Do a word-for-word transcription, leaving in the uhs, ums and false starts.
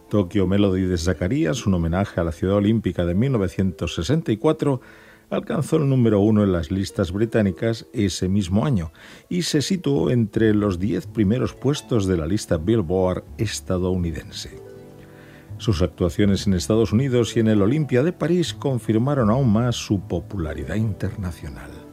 Tokyo Melody de Zacarías, un homenaje a la ciudad olímpica de mil novecientos sesenta y cuatro, alcanzó el número uno en las listas británicas ese mismo año y se situó entre los diez primeros puestos de la lista Billboard estadounidense. Sus actuaciones en Estados Unidos y en el Olympia de París confirmaron aún más su popularidad internacional.